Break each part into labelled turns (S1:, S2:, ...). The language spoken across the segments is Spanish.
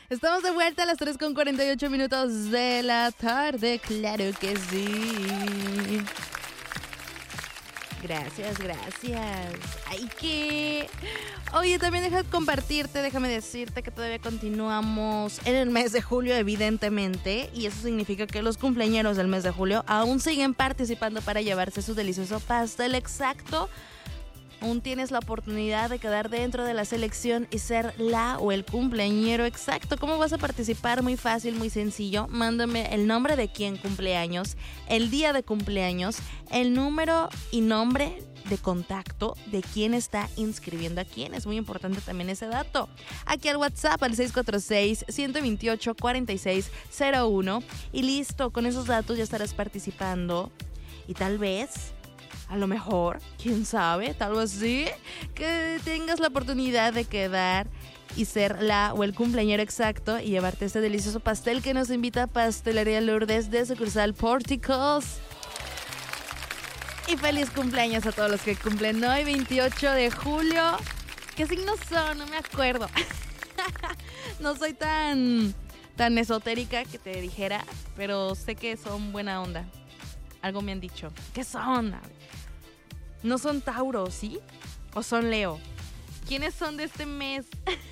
S1: Estamos de vuelta a las 3:48 de la tarde, claro que sí. Gracias. Ay, que... Oye, también déjame decirte que todavía continuamos en el mes de julio, evidentemente, y eso significa que los cumpleañeros del mes de julio aún siguen participando para llevarse su delicioso pastel exacto. Aún tienes la oportunidad de quedar dentro de la selección y ser la o el cumpleañero exacto. ¿Cómo vas a participar? Muy fácil, muy sencillo. Mándame el nombre de quien cumpleaños, el día de cumpleaños, el número y nombre de contacto de quién está inscribiendo a quién. Es muy importante también ese dato. Aquí al WhatsApp al 646-128-4601 y listo, con esos datos ya estarás participando y tal vez... A lo mejor, quién sabe, tal vez sí, que tengas la oportunidad de quedar y ser la o el cumpleañero exacto y llevarte este delicioso pastel que nos invita a Pastelería Lourdes de sucursal Pórticos. Y feliz cumpleaños a todos los que cumplen hoy, 28 de julio. ¿Qué signos son? No me acuerdo. No soy tan esotérica que te dijera, pero sé que son buena onda. Algo me han dicho. ¿Qué son? No son Tauro, ¿sí? ¿O son Leo? ¿Quiénes son de este mes?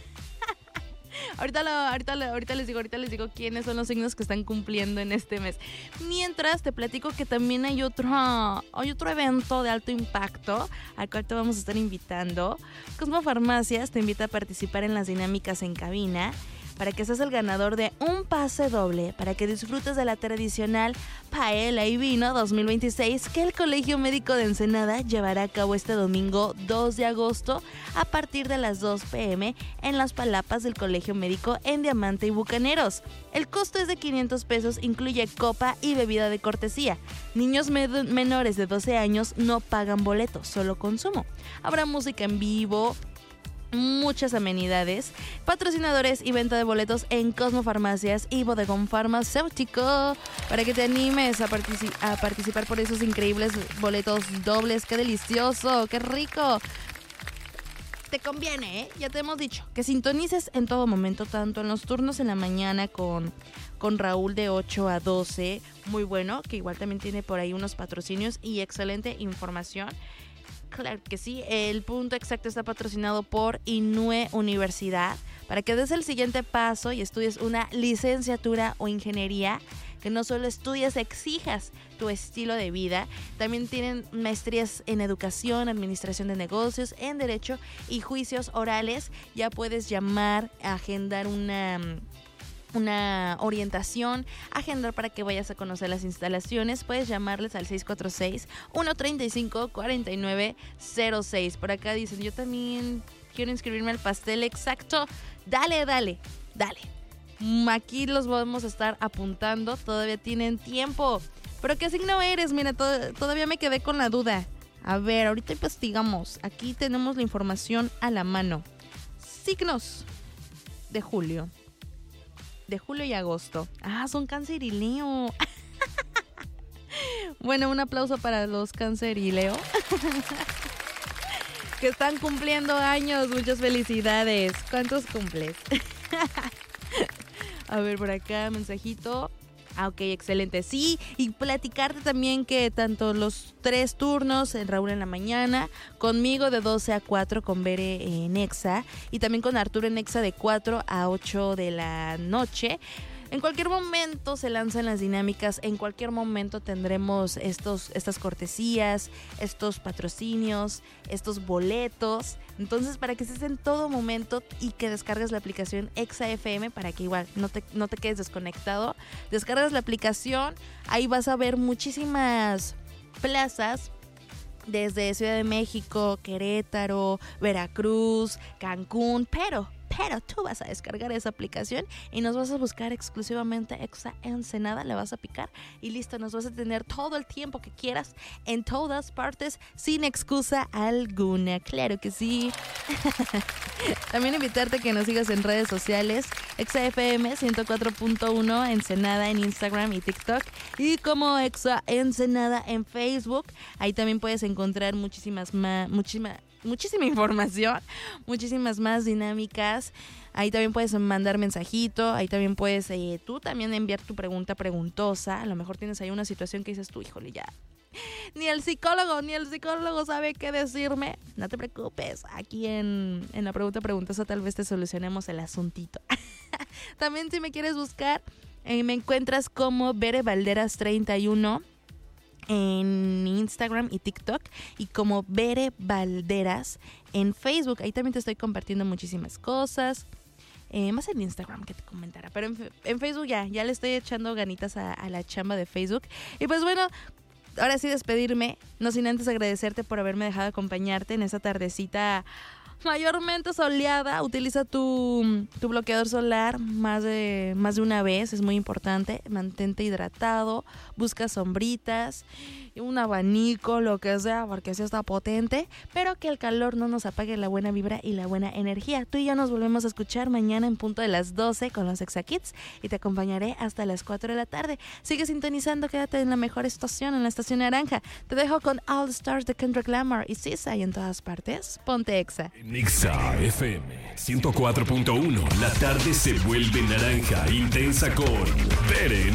S1: Ahorita les digo quiénes son los signos que están cumpliendo en este mes. Mientras te platico que también hay otro evento de alto impacto al cual te vamos a estar invitando. Cosmo Farmacias te invita a participar en las dinámicas en cabina para que seas el ganador de un pase doble para que disfrutes de la tradicional Paella y Vino 2026 que el Colegio Médico de Ensenada llevará a cabo este domingo 2 de agosto a partir de las 2 p.m. en las palapas del Colegio Médico en Diamante y Bucaneros. El costo es de 500 pesos, incluye copa y bebida de cortesía. Niños menores de 12 años no pagan boletos, solo consumo. Habrá música en vivo, muchas amenidades, patrocinadores y venta de boletos en Cosmo Farmacias y Bodegón Farmacéutico para que te animes a participar por esos increíbles boletos dobles. ¡Qué delicioso! ¡Qué rico! Te conviene, ¿eh? Ya te hemos dicho que sintonices en todo momento, tanto en los turnos en la mañana con Raúl de 8 a 12, muy bueno, que igual también tiene por ahí unos patrocinios y excelente información. Claro que sí, el punto exacto está patrocinado por Inue Universidad para que des el siguiente paso y estudies una licenciatura o ingeniería, que no solo estudias, exijas tu estilo de vida. También tienen maestrías en educación, administración de negocios, en derecho y juicios orales. Ya puedes llamar a agendar una orientación, agendar para que vayas a conocer las instalaciones. Puedes llamarles al 646-135-4906. Por acá dicen, yo también quiero inscribirme al pastel exacto. Dale. Aquí los vamos a estar apuntando, todavía tienen tiempo. ¿Pero qué signo eres? Mira, todavía me quedé con la duda. A ver, ahorita investigamos. Aquí tenemos la información a la mano. Signos de julio y agosto. Son Cáncer y Leo. Bueno, un aplauso para los Cáncer y Leo que están cumpliendo años. Muchas felicidades. ¿Cuántos cumples? A ver, por acá, mensajito. Ok, excelente. Sí, y platicarte también que tanto los 3 turnos en Raúl en la mañana, conmigo de 12 a 4 con Bere en Exa y también con Arturo en Exa de 4 a 8 de la noche. En cualquier momento se lanzan las dinámicas, en cualquier momento tendremos estas cortesías, estos patrocinios, estos boletos. Entonces, para que estés en todo momento y que descargues la aplicación Exa FM para que igual no te quedes desconectado, descargas la aplicación, ahí vas a ver muchísimas plazas desde Ciudad de México, Querétaro, Veracruz, Cancún, pero tú vas a descargar esa aplicación y nos vas a buscar exclusivamente Exa Ensenada, le vas a picar y listo, nos vas a tener todo el tiempo que quieras en todas partes sin excusa alguna, claro que sí. También invitarte a que nos sigas en redes sociales, Exa FM 104.1 Ensenada en Instagram y TikTok y como Exa Ensenada en Facebook. Ahí también puedes encontrar muchísima muchísima información, muchísimas más dinámicas. Ahí también puedes mandar mensajito, ahí también puedes tú también enviar tu pregunta preguntosa. A lo mejor tienes ahí una situación que dices tú, híjole, ya ni el psicólogo sabe qué decirme. No te preocupes, aquí en la pregunta preguntosa tal vez te solucionemos el asuntito. También si me quieres buscar, me encuentras como Bere Valderas 31 en Instagram y TikTok, y como Bere Valderas en Facebook. Ahí también te estoy compartiendo muchísimas cosas. Más en Instagram que te comentara, pero en Facebook ya le estoy echando ganitas a la chamba de Facebook. Y pues bueno, ahora sí despedirme, no sin antes agradecerte por haberme dejado acompañarte en esta tardecita mayormente soleada. Utiliza tu bloqueador solar más de una vez, es muy importante. Mantente hidratado, busca sombritas, un abanico, lo que sea, porque sí está potente, pero que el calor no nos apague la buena vibra y la buena energía. Tú y yo nos volvemos a escuchar mañana en punto de las 12 con los Exa-Kids y te acompañaré hasta las 4 de la tarde. Sigue sintonizando, quédate en la mejor estación, en la estación naranja. Te dejo con All Stars de Kendrick Lamar y Sisa, y en todas partes, ponte Exa.
S2: Exa FM 104.1, la tarde se vuelve naranja, intensa con Bere.